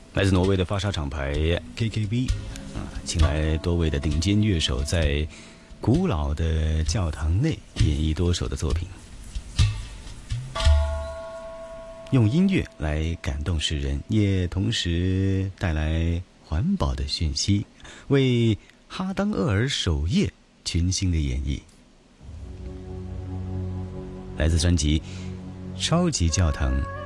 来自挪威的发沙厂牌 KKV 请来多位的顶尖乐手，在古老的教堂内演绎多首的作品，用音乐来感动世人，也同时带来环保的讯息，为哈当厄尔首页群星的演绎。来自专辑《超级教堂》